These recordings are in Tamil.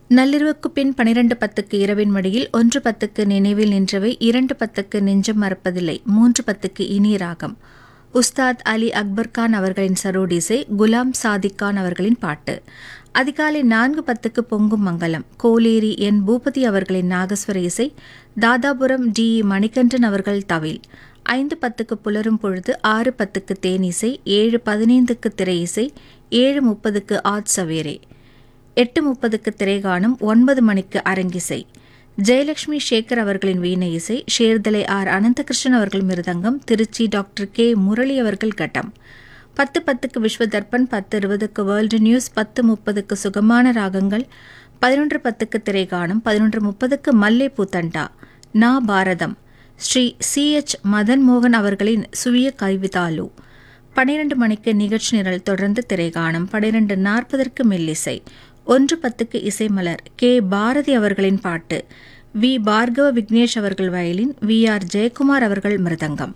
நள்ளிரவுக்கு பின் 12:10 இரவின் மடியில் 1:10 நினைவில் நின்றவை, 2:10 நெஞ்சம் மறப்பதில்லை, 3:10 இனிய ராகம். உஸ்தாத் அலி அக்பர்கான் அவர்களின் சரோடிசை, குலாம் சாதிக் கான் அவர்களின் பாட்டு. அதிகாலை 4:10 பொங்கும் மங்கலம், கோலேரி என் பூபதி அவர்களின் நாகஸ்வர இசை, தாதாபுரம் டி மணிகண்டன் அவர்கள் தவில். 5:10 புலரும் பொழுது, 6:10 தேனிசை, 7:15 திரை இசை, 7:30 ஆத் சவேரே, 8:30 திரைகாணும், 9 மணிக்கு அரங்கிசை. ஜெயலட்சுமி சேகர் அவர்களின் வீணை இசை, ஷேர்தலை ஆர் அனந்தகிருஷ்ணன் அவர்கள் மிருதங்கம், திருச்சி டாக்டர் கே முரளி அவர்கள் கட்டம். 10:10 விஸ்வதர்பன், 10:20 வேர்ல்டு நியூஸ், 10:30 சுகமான ராகங்கள், 11:10 திரைகாணும், 11:30 மல்லே பூத்தண்டா, நா பாரதம், ஸ்ரீ CH மதன் மோகன் அவர்களின் சுவிய கவிதாலு. 12 மணிக்கு நிகழ்ச்சி நிரல், தொடர்ந்து திரைகாணும். 12:40 மெல்லிசை. 1:10 இசைமலர், கே பாரதி அவர்களின் பாட்டு, வி பார்கவ விக்னேஷ் அவர்கள் வயலின், VR ஜெயக்குமார் அவர்கள் மிருதங்கம்.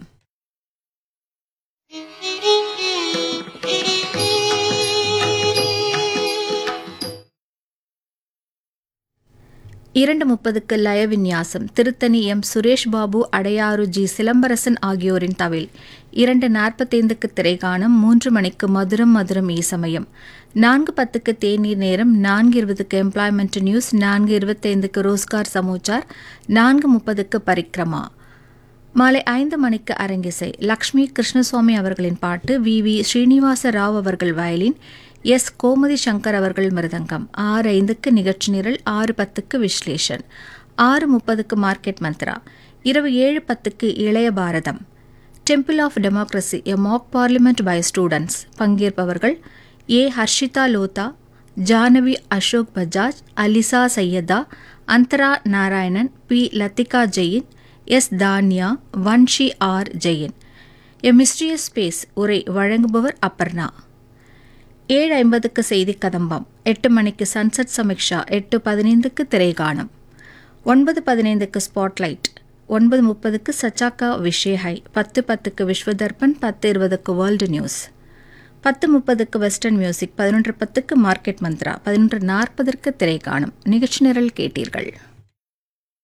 இரண்டு 30 லய விந்யாசம், திருத்தணி எம் சுரேஷ் பாபு, அடையாறு ஜி சிலம்பரசன் ஆகியோரின் தவில். 2:45 திரைகாணும், 3 மணிக்கு மதுரம் மதுரம் ஈசமயம், 4:10 தேநீர் நேரம், 4:20 எம்ப்ளாய்மெண்ட் நியூஸ், 4:25 ரோஸ்கார் சமோச்சார், 4:30 பரிக்ரமா. மாலை 5 மணிக்கு அரங்கிசை, லக்ஷ்மி கிருஷ்ணசுவாமி அவர்களின் பாட்டு, VV ஸ்ரீனிவாச ராவ் அவர்கள் வயலின், S கோமதி சங்கர் அவர்கள் மிருதங்கம். 6:05 நிகழ்ச்சி நிரல், 6:10 விஸ்லேஷன், 6:30 மார்க்கெட் மந்த்ரா. இரவு 7:10 இளைய பாரதம், temple of democracy, a Mach parliament by students. பங்கேற்பவர்கள் A Harshita Lodha, Jahnavi Ashok Bajaj, அலிசா Syeda, அந்தரா Narayanan, P Lathika Jain, S Tanya, வன்ஷி R Jain. A mysterious space உரை வழங்குபவர் அப்பர்ணா. 7:50 செய்தி கதம்பம், 8 மணிக்கு சன்செட் சமீக்ஷா, 8:15 திரைகானம், 9:15 spotlight, 9:30 சச்சாக்கா விஷேஹை, 10:10 Vishwa Darpan, 10:20 world news, 10:30 western music, 11:10 market Mantra, 11:40 திரைகானம். நிகழ்ச்சி நிரல் கேட்டீர்கள்.